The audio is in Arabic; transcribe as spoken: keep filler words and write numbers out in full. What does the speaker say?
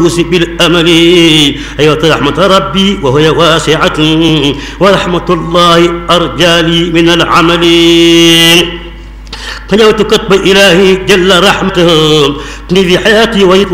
بالأمل أيوة رحمة ربي وهي واسعة ورحمة الله أرجى لي من العمل فنوت كتب إلهي جل رحمته في حياتي